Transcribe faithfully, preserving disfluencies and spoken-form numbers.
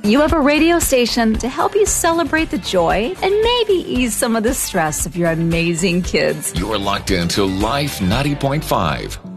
You have a radio station to help you celebrate the joy and maybe ease some of the stress of your amazing kids. You're locked into Life ninety point five.